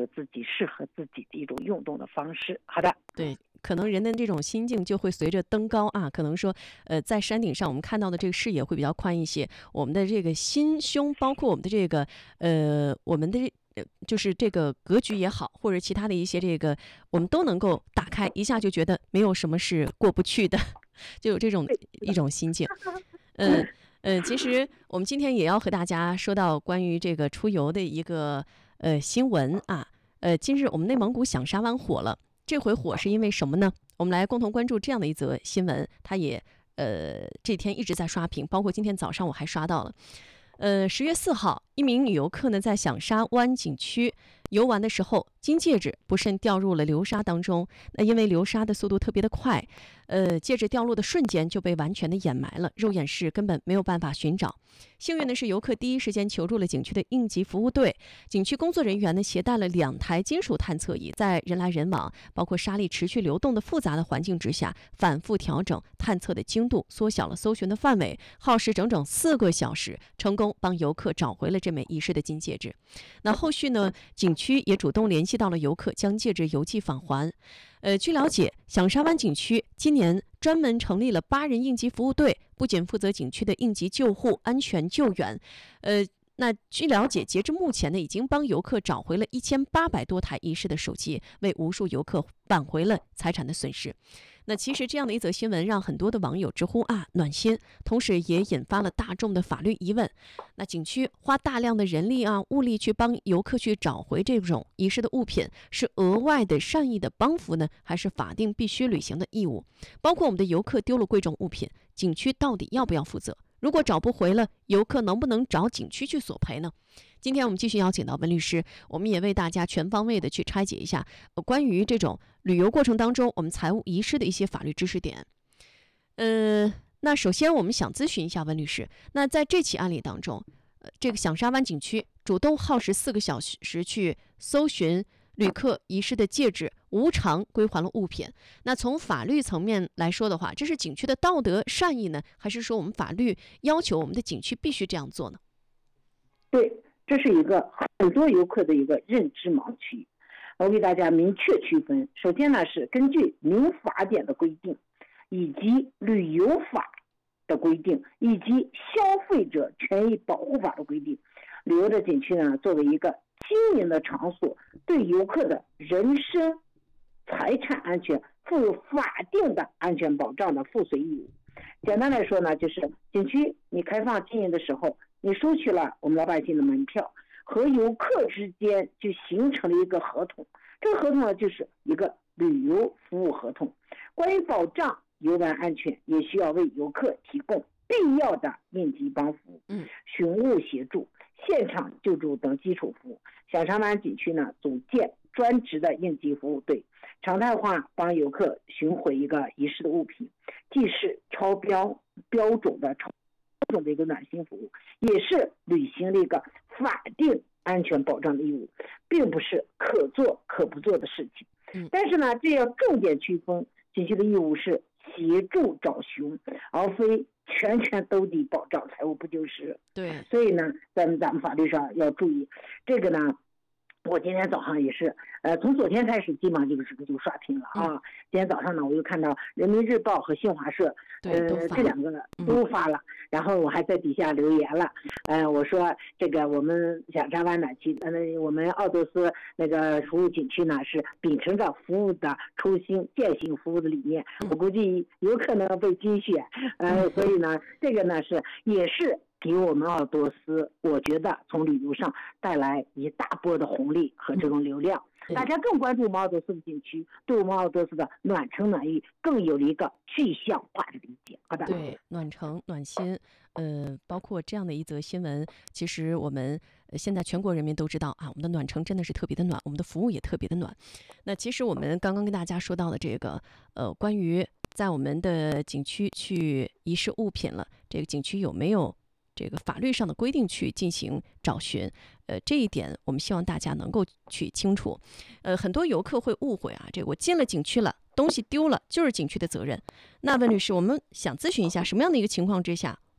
有自己适合自己的一种运动的方式。好的， 对，可能人的这种心境就会随着登高啊，可能说在山顶上我们看到的这个视野会比较宽一些，我们的这个心胸，包括我们的这个我们的就是这个格局也好，或者其他的一些这个，我们都能够打开，一下就觉得没有什么是过不去的，就有这种一种心境。其实我们今天也要和大家说到关于这个出游的一个新闻啊。今日我们内蒙古响沙湾火了，这回火是因为什么呢？我们来共同关注这样的一则新闻，它也这天一直在刷屏，包括今天早上我还刷到了。10月4号，一名女游客呢在响沙湾景区游玩的时候，金戒指不慎掉入了流沙当中。那因为流沙的速度特别的快，戒指掉落的瞬间就被完全的掩埋了，肉眼是根本没有办法寻找。幸运的是，游客第一时间求助了景区的应急服务队，景区工作人员呢携带了2台金属探测仪，在人来人往、包括沙粒持续流动的复杂的环境之下，反复调整探测的精度，缩小了搜寻的范围，耗时整整4个小时，成功帮游客找回了这枚遗失的金戒指。那后续呢，景区也主动联系到了游客，将戒指邮寄返还。据了解，响沙湾景区今年专门成立了8人应急服务队，不仅负责景区的应急救护、安全救援，那据了解，截至目前呢，已经帮游客找回了1800多台遗失的手机，为无数游客挽回了财产的损失。那其实这样的一则新闻让很多的网友直呼啊暖心，同时也引发了大众的法律疑问。那景区花大量的人力啊物力去帮游客去找回这种遗失的物品，是额外的善意的帮扶呢，还是法定必须履行的义务？包括我们的游客丢了贵重物品，景区到底要不要负责？如果找不回了，游客能不能找景区去索赔呢？今天我们继续邀请到温律师，我们也为大家全方位的去拆解一下关于这种旅游过程当中我们财物遗失的一些法律知识点。那首先我们想咨询一下温律师，那在这起案例当中，这个响沙湾景区主动耗时4个小时去搜寻旅客遗失的戒指，无偿归还了物品。那从法律层面来说的话，这是景区的道德善意呢，还是说我们法律要求我们的景区必须这样做呢？ 对，这是一个很多游客的一个认知盲区。我给大家明确区分，首先呢是根据民法典的规定，以及旅游法的规定，以及消费者权益保护法的规定，旅游的景区呢作为一个经营的场所，对游客的人身财产安全负有法定的安全保障的附随义务。简单来说呢，就是景区你开放经营的时候，你收取了我们老百姓的门票，和游客之间就形成了一个合同，这个合同呢就是一个旅游服务合同。关于保障游玩安全，也需要为游客提供必要的应急帮扶、寻物协助、现场救助等基础服务。响沙湾景区呢组建专职的应急服务队，常态化帮游客寻回一个遗失的物品，既是超标标准的一个暖心服务，也是履行了一个法定安全保障的义务，并不是可做可不做的事情。但是呢，这要重点区分，景区的义务是协助找寻，而非全都得保障财物不丢失。 对， 所以呢，咱们法律上要注意这个呢。我今天早上也是，从昨天开始基本上就刷屏了啊。今天早上呢，我又看到人民日报和新华社，这两个都发了，然后我还在底下留言了，我说这个我们响沙湾暖区，我们奥多斯那个服务景区呢是秉承着服务的初心、践行服务的理念，我估计有可能被精选，所以呢，这个呢也是给我们奥多斯，我觉得从旅游上带来一大波的红利和这种流量。大家更关注我们奥多斯的景区，对我们奥多斯的暖城暖意更有了一个具象化的理解。好的， 对，暖城暖心，包括这样的一则新闻，其实我们现在全国人民都知道啊，我们的暖城真的是特别的暖，我们的服务也特别的暖。那其实我们刚刚跟大家说到的这个，关于在我们的景区去遗失物品了，这个景区有没有这个法律上的规定去进行找寻，这一点我们希望大家能够去清楚。很多游客会误会啊，这我进了景区了，东西丢了就是景区的责任。那温律师，我们想咨询一下，什么样的一个情况之下，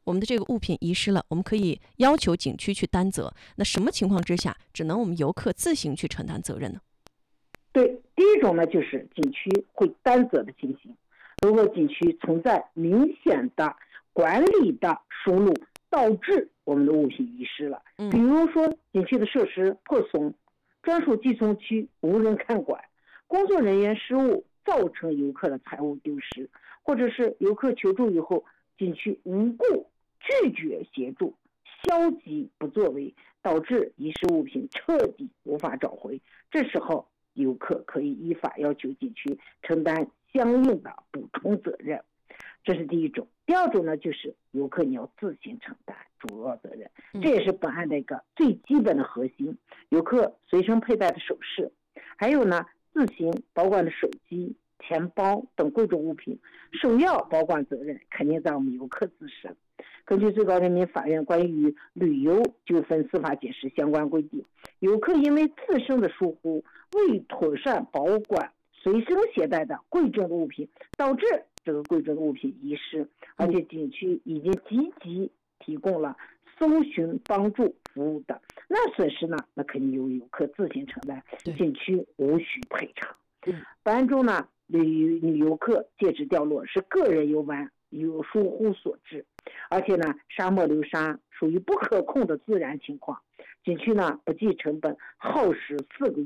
我们的这个物品遗失了，我们可以要求景区去担责。那什么情况之下，只能我们游客自行去承担责任呢？ 对，第一种呢，就是景区会担责的情形。如果景区存在明显的管理的疏漏，导致我们的物品遗失了，比如说景区的设施破损，专属寄存区无人看管，工作人员失误造成游客的财物丢失，或者是游客求助以后，景区无故拒绝协助，消极不作为，导致遗失物品彻底无法找回，这时候游客可以依法要求景区承担相应的补充责任，这是第一种。第二种呢，就是游客你要自行承担主要责任，这也是本案的一个最基本的核心。游客随身佩戴的首饰，还有呢自行保管的手机、钱包等贵重物品，首要保管责任肯定在我们游客自身。根据最高人民法院关于旅游纠纷司法解释相关规定，游客因为自身的疏忽，未妥善保管随身携带的贵重的物品，导致这个贵重的物品遗失，而且景区已经积极提供了搜寻帮助服务的，那损失呢，那肯定由游客自行承担，景区无需赔偿。本案中呢，女游客戒指掉落是个人游玩有疏忽所致，而且呢，沙漠流沙属于不可控的自然情况，景区呢不计成本耗时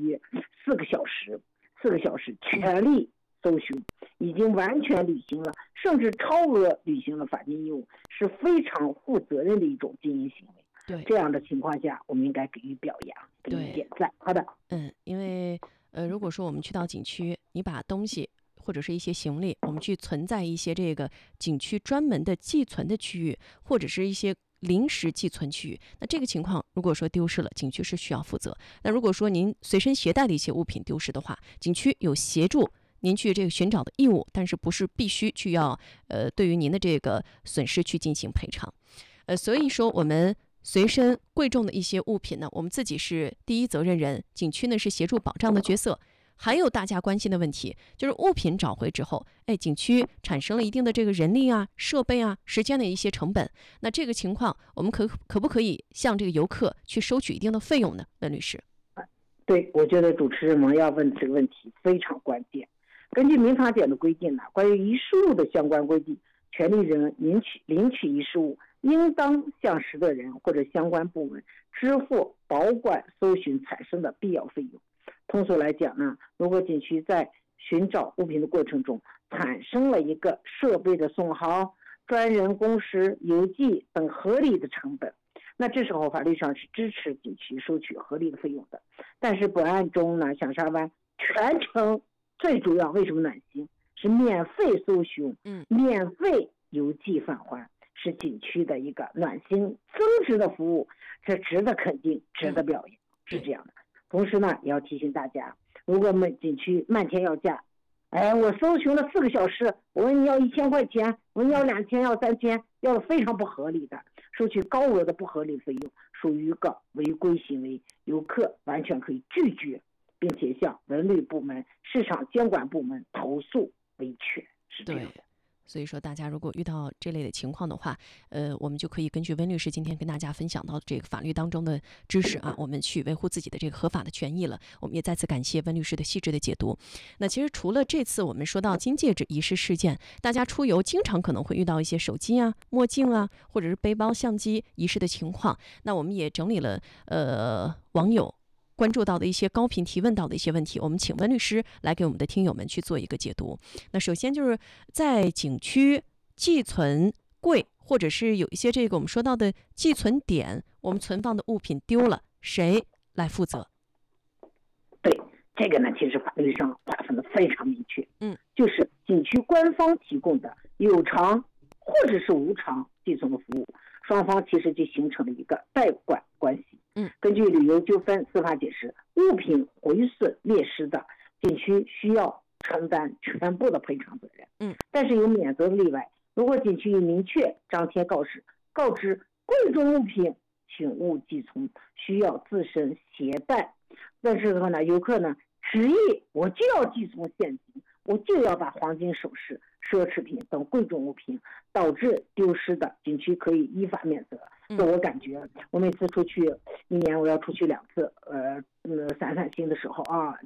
4个小时全力搜寻，已经完全履行了，甚至超额履行了法定义务，是非常负责任的一种经营行为。 对， 这样的情况下，我们应该给予表扬，给予点赞。好的， 因为如果说我们去到景区，你把东西或者是一些行李，我们去存在一些这个景区专门的寄存的区域，或者是一些临时寄存区域，那这个情况如果说丢失了，景区是需要负责。那如果说您随身携带的一些物品丢失的话，景区有协助您去这个寻找的义务，但是不是必须去要对于您的这个损失去进行赔偿。所以说我们随身贵重的一些物品呢，我们自己是第一责任人，景区呢是协助保障的角色。还有大家关心的问题，就是物品找回之后，景区产生了一定的这个人力啊、设备啊、时间的一些成本。那这个情况，我们可不可以向这个游客去收取一定的费用呢？温律师， 对，我觉得主持人们要问这个问题非常关键。根据民法典的规定呢，关于遗失物的相关规定，权利人领取遗失物，应当向拾得人或者相关部门支付保管搜寻产生的必要费用。通俗来讲呢，如果景区在寻找物品的过程中产生了一个设备的损耗、专人工时、邮寄等合理的成本，那这时候法律上是支持景区收取合理的费用的。但是本案中呢，响沙湾全程最主要为什么暖心是免费搜寻，免费邮寄返还，是景区的一个暖心增值的服务，这值得肯定，值得表扬，是这样的。同时呢，也要提醒大家，如果我们景区漫天要价，我搜寻了4个小时，我问你要1000块钱，我问你要2000，要3000，要的非常不合理的，收取高额的不合理费用，属于一个违规行为，游客完全可以拒绝，并且向文旅部门、市场监管部门投诉维权，是这样的。 所以说大家如果遇到这类的情况的话，我们就可以根据温律师今天跟大家分享到这个法律当中的知识啊，我们去维护自己的这个合法的权益了。我们也再次感谢温律师的细致的解读。那其实除了这次我们说到金戒指遗失事件，大家出游经常可能会遇到一些手机啊、墨镜啊，或者是背包、相机遗失的情况。那我们也整理了网友关注到的一些高频提问到的一些问题，我们请温律师来给我们的听友们去做一个解读。那首先就是在景区寄存柜，或者是有一些这个我们说到的寄存点，我们存放的物品丢了，谁来负责？ 对，这个呢，其实法律上划分的非常明确，就是景区官方提供的有偿或者是无偿寄存的服务，双方其实就形成了一个代管关系。根据旅游纠纷司法解释，物品毁损劣失的，景区需要承担全部的赔偿责任。但是有免责的例外，如果景区已明确张贴告示，告知贵重物品请勿寄存，需要自身携带。但是的话呢，游客呢执意我就要寄存现金， 我就要把黄金首饰、奢侈品等贵重物品导致丢失的，景区可以依法免责。这我感觉，我每次出去，一年我要出去2次，散散心的时候啊，